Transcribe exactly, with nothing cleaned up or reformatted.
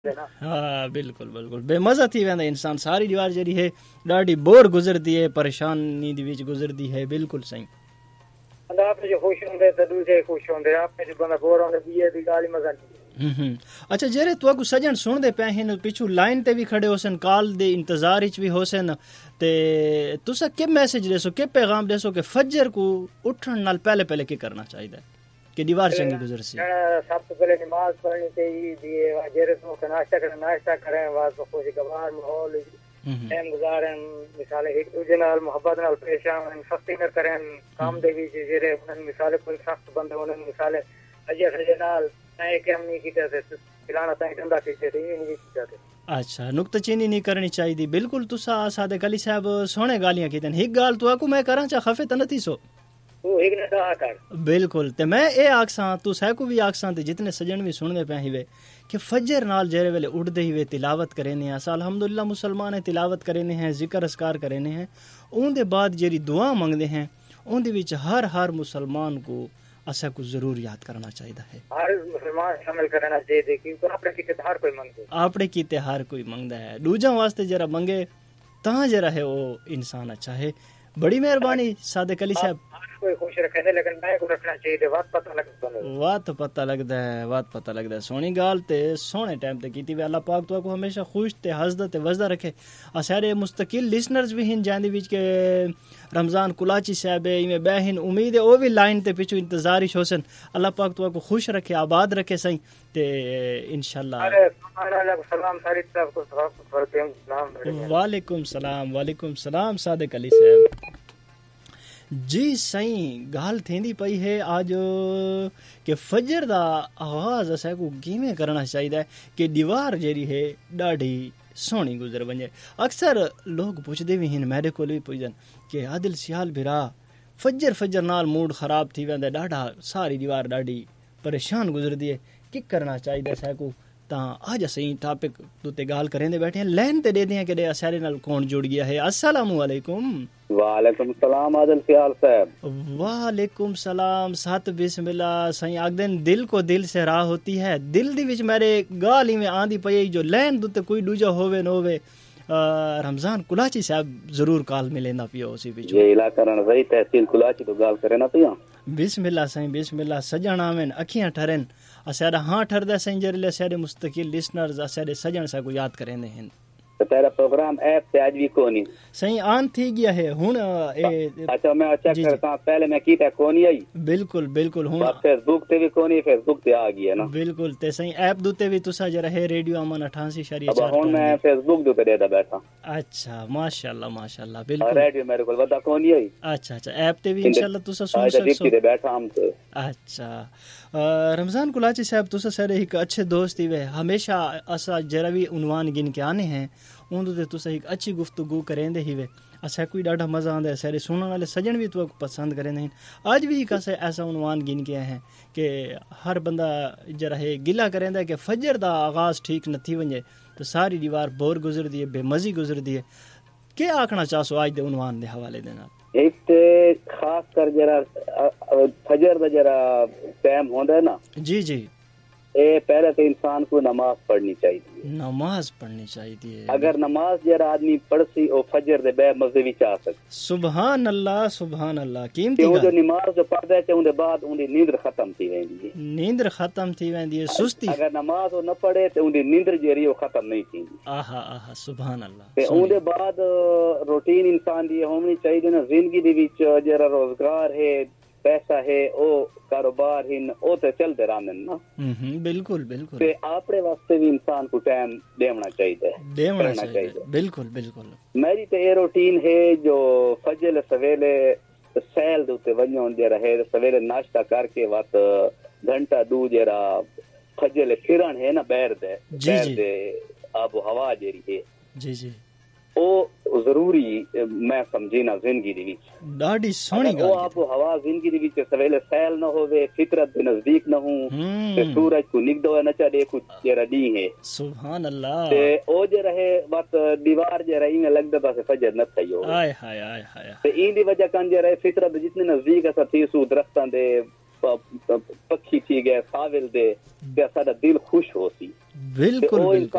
हाँ बिल्कुल बिल्कुल बेमज़ा थी वेंदा इंसान सारी दीवार जड़ी है डाडी बोर गुजरती है परेशानी दी विच गुजरती है बिल्कुल सही अंदा आप जो खुश होंदे ते दूसरे खुश होंदे आप जो बंदा बोर होंदे बिये दी गाली मजा नहीं हम्म हम्म अच्छा जेरे तो को सजन सुनदे पे हैं पिछू लाइन ते भी खड़े होसन कॉल दे इंतजार विच भी होसन ते तुसा के मैसेज देसो के पैगाम देसो के फजर को उठन नाल पहले पहले के करना चाहिए कि दीवार चंगी गुजर सी सबसे पहले नमाज पढ़नी चाहिए दिए जेरे तो नाश्ता करें नाश्ता करें वाज को खुश गवार माहौल टाइम गुजारें मिसाल एक दूसरे नाल मोहब्बत नाल पेश आवन सख्ती न करें काम दे भी जेरे उन मिसाल कोई सख्त बंदे उन मिसाल अजे अजे नाल नए काम नहीं कीते थे खिलाना ताई ठंडा कीते थे नहीं कीते थे अच्छा नुक्ताचीनी नहीं करनी चाहिए बिल्कुल तुसा सादे कली साहब सोने गालियां कीतन एक गाल तो आकू मैं करा चा खफे त नथी सो वो एक ने कहा कर बिल्कुल ते मैं ए आखसा तू सैकू भी आखसा ते जितने सजन भी सुनने पे हिवे कि फजर नाल जेरे वेले उठदे ही वे तिलावत करेने हैं अल्हम्दुलिल्लाह मुसलमान है तिलावत करेने हैं जिक्र अस्कार करेने हैं उनदे बाद जेरी दुआ मांगदे हैं उनदे विच हर हर मुसलमान को असा को जरूर याद करना चाहिए है हर मुसलमान शामिल करना चाहिए क्योंकि आपने कीते हर कोई मांगदे आपने कीते हर कोई मांगदा है दूजा वास्ते जरा मांगे ता जरा है वो इंसान अच्छा है बड़ी मेहरबानी सादे कली साहब कोई खुश रखे ने लेकिन मैं को रखना चाहिए बात पता लगदा है बात पता लगदा है बात पता लगदा है सोनी गाल ते सोने टाइम ते कीती वे अल्लाह पाक तो को हमेशा खुश ते हंसदा ते वजदा रखे आ सारे मुस्तकिल लिसनर्स भी हिन जांदी विच के रमजान कुलाची साहब इमे बहन उम्मीद है ओ भी लाइन ते पिछु इंतजार ही होसन अल्लाह पाक तो को खुश रखे आबाद रखे सही ते इंशाल्लाह अरे सलाम सारी तरफ को सलाम वालेकुम सलाम वालेकुम सलाम सादिक अली साहब जी सही गाल थींदी पई है आज के फजर दा आगाज असा को किवें करना चाहिए कि दीवार जेरी है डाढ़ी सोहनी गुजर वने अक्सर लोग पूछदे भी हैं मेरे कोल भी पूछन कि आदिल सियाल बिरा फजर फजर नाल मूड खराब थी वेंदा डाढ़ा सारी दीवार डाढ़ी परेशान गुजरदी है की करना चाहिए असा को ता आज सही टॉपिक ते गाल करेंदे बैठे हैं लाइन ते दे दियां कि असारे नाल कौन जुड़ गया है अस्सलाम वालेकुम वालेकुम सलाम आदिल सियाल साहब वालेकुम सलाम सात बिस्मिल्लाह सही आगदन दिल को दिल से राह होती है दिल दी विच मेरे गाली में आंदी पई जो लाइन दुते कोई दूजा होवे न होवे रमजान कुलाची साहब जरूर कॉल मिलेंदा पियो उसी विच ये इलाका रण सही तहसील कुलाची तो गाल करे ना पिया बिस्मिल्लाह सही बिस्मिल्लाह सजण आवेन अखियां ठरन असारा हां ठरदा सही जरले सारे मुस्तकिल लिसनर्स असारे सजण सा को याद करेंदे हैं तो तेरा प्रोग्राम ऐप पे आज भी कोनी सही आन थी गया है हुन ए अच्छा मैं चेक करता पहले मैं कीता कोनी आई बिल्कुल बिल्कुल हुन फेसबुक ते भी कोनी फेसबुक ते आ गया ना बिल्कुल ते सही ऐप दुते भी तुसा जरा है रेडियो अमन अठासी शरीय चार अब हुन मैं फेसबुक दुते देदा बैठा अच्छा माशाल्लाह माशाल्लाह बिल्कुल रेडियो मेरे को वदा कोनी आई अच्छा अच्छा ऐप ते भी इंशाल्लाह तुसा सुन सकसो आज बैठा हम तो अच्छा रमजान कुलाची साहब तुसा सारे एक अच्छे दोस्त ही वे हमेशा असा जरा भी उन्वान गिन के आने हैं उन्दे ते तुसा एक अच्छी गुफ्तगू करेंदे ही वे असा कोई डाढ़ा मजा आंदा है सारे सुनने वाले सजन भी तो पसंद करेंदे हैं आज भी एक ऐसा उन्वान गिन के हैं कि हर बंदा जरा है गिला करेंदा है कि फजर दा आगाज ठीक न थी वने तो सारी दीवार बोर गुजरदी है बेमजी गुजरदी है के आखना चाहसो आज दे उन्वान दे हवाले दे नाल एक ते खास कर जरा फजर दा जरा टाइम होंदा है ना जी जी ए पहले तो इंसान को नमाज पढ़नी चाहिए नमाज पढ़नी चाहिए अगर नमाज जरा आदमी पढ़सी और फजर दे बे मजे विच आ सक सुभान अल्लाह सुभान अल्लाह कीमती गा जो नमाज जो पढ़दा है उनदे बाद उनदी नींद खत्म थी वेंदी है नींद खत्म थी वेंदी है सुस्ती अगर नमाज न पढ़े तो उनदी नींद जेरी वो खत्म नहीं थी आहा आहा सुभान अल्लाह ते उनदे बाद रूटीन इंसान दी होनी चाहिए ना जिंदगी दे विच जरा रोजगार है पैसा है ओ कारोबार हिन ओ ते चलते रहने ना हम्म बिल्कुल बिल्कुल ते आपरे वास्ते भी इंसान को टाइम देना चाहिए देना चाहिए बिल्कुल बिल्कुल मेरी तो ये रूटीन है जो फजर सवेरे सैल दे उते वणो जरा है सवेरे नाश्ता करके वत घंटा दू जरा फजर फिरण है ना बैर दे जी जी आबो हवा जेरी है जी जी ओ जरूरी मैं समझी ना जिंदगी दी विच डाडी सोहनी गल ओ आपो हवा जिंदगी दी विच सवेले सैल न होवे फितरत दे नजदीक न हो ते सूरज को निकदो न चा देखो जरा दी है सुभान अल्लाह ते ओ जे रहे बात दीवार जे रही में लगदा बस फजर न थयो हाय हाय हाय हाय ते इन दी वजह कान जे रहे फितरत जितने नजदीक है थी सु दरख्तां दे पक्षी थी गए साविल दे ते साडा दिल खुश हो सी बिल्कुल बिल्कुल